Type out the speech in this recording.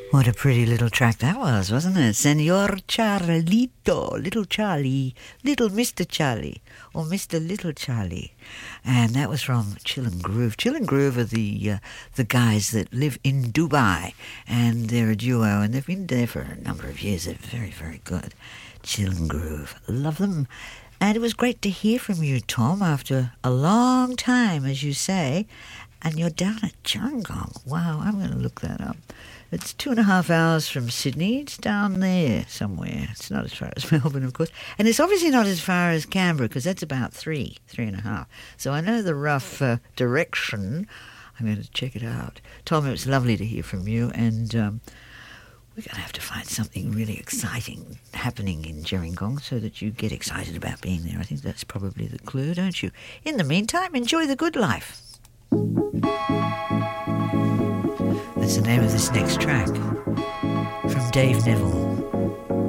What a pretty little track that was, wasn't it? Senor Charlito, Little Charlie, Little Mr. Charlie, or Mr. Little Charlie. And that was from Chill and Groove. Chill and Groove are the guys that live in Dubai, and they're a duo, and they've been there for a number of years. They're very, very good. Chill and Groove. Love them. And it was great to hear from you, Tom, after a long time, as you say. And you're down at Gerringong. Wow, I'm going to look that up. It's 2.5 hours from Sydney. It's down there somewhere. It's not as far as Melbourne, of course. And it's obviously not as far as Canberra, because that's about 3.5. So I know the rough direction. I'm going to check it out. Tom, it was lovely to hear from you. And we're going to have to find something really exciting happening in Gerringong so that you get excited about being there. I think that's probably the clue, don't you? In the meantime, enjoy the good life. That's the name of this next track from Dave Neville.